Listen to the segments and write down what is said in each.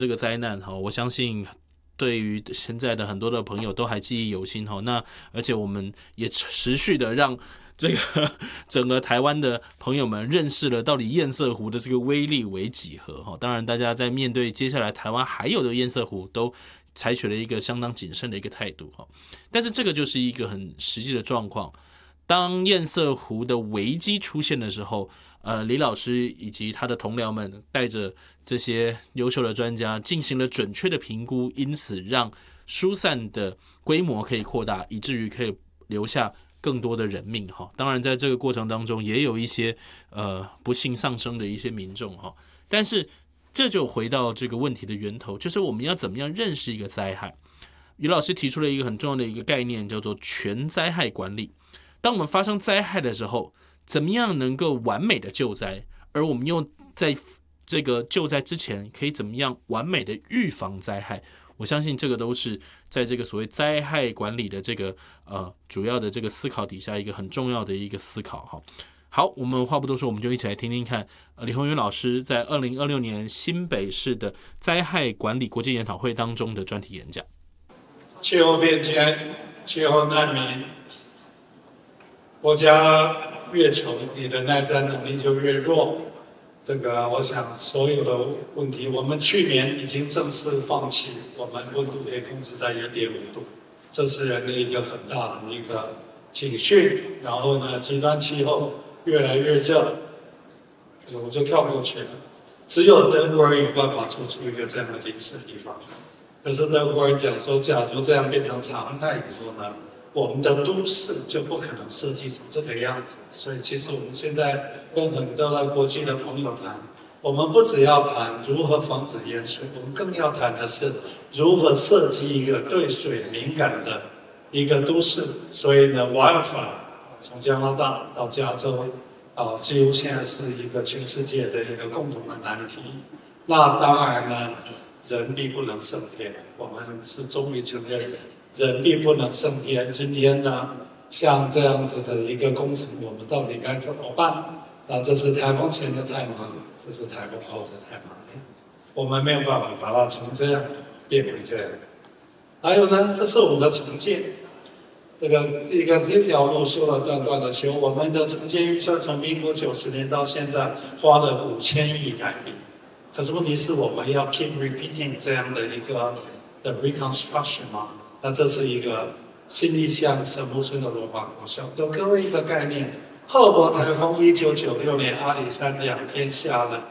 这个灾难哈，我相信对于现在的很多的朋友都还记忆犹新哈。那而且我们也持续的让这个整个台湾的朋友们认识了到底堰塞湖的这个威力为几何哈。当然，大家在面对接下来台湾还有的堰塞湖，都采取了一个相当谨慎的一个态度哈。但是这个就是一个很实际的状况。当堰塞湖的危机出现的时候，李老师以及他的同僚们带着这些优秀的专家进行了准确的评估，因此让疏散的规模可以扩大，以至于可以留下更多的人命哈。当然，在这个过程当中，也有一些不幸丧生的一些民众哈。但是这就回到这个问题的源头，就是我们要怎么样认识一个灾害。于老师提出了一个很重要的一个概念，叫做全灾害管理。当我们发生灾害的时候，怎么样能够完美的救灾，而我们又在这个救灾之前可以怎么样完美的预防灾害，我相信这个都是在这个所谓灾害管理的这个主要的这个思考底下一个很重要的一个思考哈。好，我们话不多说，我们就一起来听听看李宏源老师在2026年新北市的灾害管理国际研讨会当中的专题演讲。 气候变迁、气候难民，国家越穷，你的耐灾能力就越弱。这个，我想所有的问题，我们去年已经正式放弃，我们温度可以控制在1.5度，这是人的一个很大的一个警讯。然后呢，极端气候越来越热，我就跳过去了。只有德国人有办法做出一个这样的临时地方。可是德国人讲说，假如这样变成常态以后呢，我们的都市就不可能设计成这个样子。所以其实我们现在跟很多的国际的朋友谈，我们不只要谈如何防止淹水，我们更要谈的是如何设计一个对水敏感的一个都市。所以呢，wildfire从加拿大到加州，几乎现在是一个全世界的一个共同的难题。那当然呢，人力不能胜天，我们是终于承认人力不能胜天。今天呢，像这样子的一个工程，我们到底该怎么办？那这是台风前的太忙，这是台风后的太忙，我们没有办法把它从这样变为这样。还有呢，这是我们的重建，这条路修了断断的修，我们的重建预算从民国90年到现在花了5000亿台币。可是问题是我们要 keep repeating 这样的一个的 reconstruction 吗？那这是一个新义乡神木村的罗马国小，给各位一个概念。赫伯台风1996年阿里山2天下了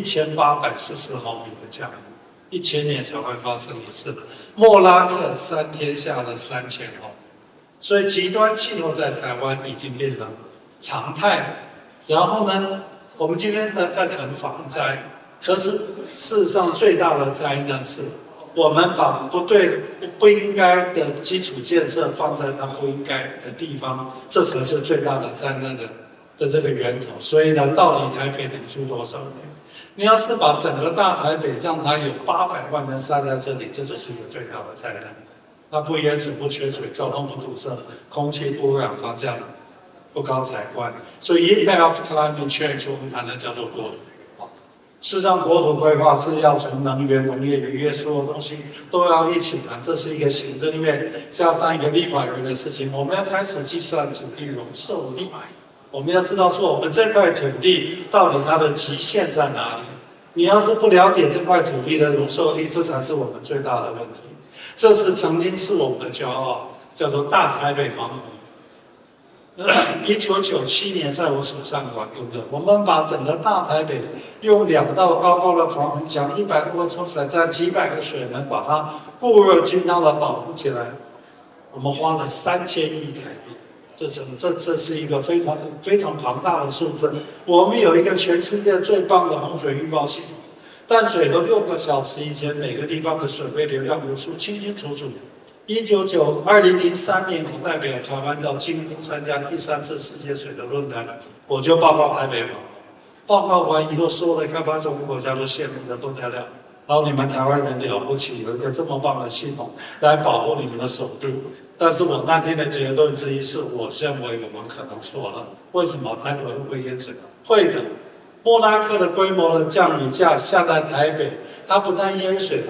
1840毫米的降雨，1000年才会发生一次。莫拉克3天下了3000毫米，所以极端气候在台湾已经变成常态。然后呢，我们今天在谈防灾。可是事实上最大的灾难是我们把不应该的基础建设放在它不应该的地方，这才是最大的灾难的这个源头。所以呢，到底台北能住多少人？你要是把整个大台北让它有800万人塞在这里，这就是一个最大的灾难。它不淹水、不缺水、交通不堵塞、空气不污染、房价不高采怪。所以 impact of climate change 我们谈的叫做国土。事实上，国土规划是要从能源、农业、渔业所有东西都要一起谈，这是一个行政院加上一个立法院的事情。我们要开始计算土地容受力，我们要知道说我们这块土地到底它的极限在哪里。你要是不了解这块土地的容受力，这才是我们最大的问题。这是曾经是我们的骄傲，叫做大台北防洪。1997年在我手上完工的，我们把整个大台北用2道高高的防洪墙，100公分冲出来，再几百个水门把它固若金汤的保护起来。我们花了3000亿台币，这是一个非常庞大的数字。我们有一个全世界最棒的洪水预报系统，淡水河6个小时以前每个地方的水位流量流速清清楚楚。2003年，我代表台湾到京都参加第3次世界水的论坛，我就报告台北防。报告完以后，所有的开发中国家都羡慕得不得了。然后你们台湾人了不起，有一个这么棒的系统来保护你们的首都。但是我那天的结论之一是，我认为我们可能错了。为什么台北会淹水？会的。莫拉克的规模的降雨下在台北，它不但淹水。